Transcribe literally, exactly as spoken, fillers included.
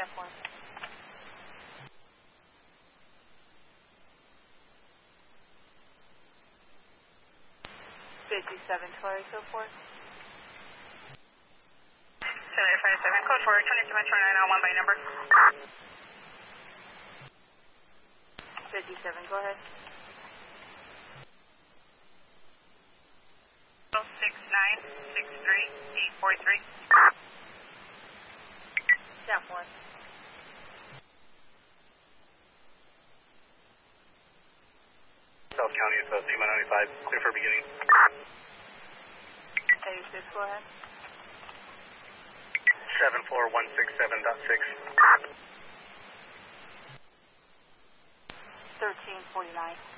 ten four. fifty-seven, Charlie, so forth. seven five seven, code four, twenty-seven twenty-nine on one by number. fifty-seven, go ahead. six nine six three eight four three. ten four. South County, it's uh, Lima ninety-five, clear for beginning. eighty-six, go ahead. seven four one six seven dot six. thirteen forty-nine.